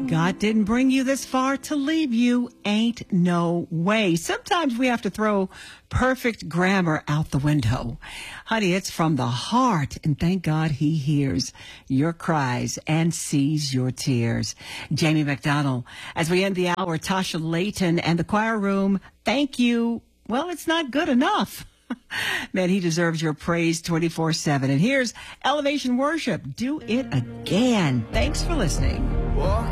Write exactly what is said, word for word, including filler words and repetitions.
God didn't bring you this far to leave you. Ain't no way. Sometimes we have to throw perfect grammar out the window. Honey, it's from the heart. And thank God he hears your cries and sees your tears. Jamie McDonald. As we end the hour, Tasha Layton and the choir room, thank you. Well, it's not good enough. Man, he deserves your praise twenty-four seven. And here's Elevation Worship. Do it again. Thanks for listening.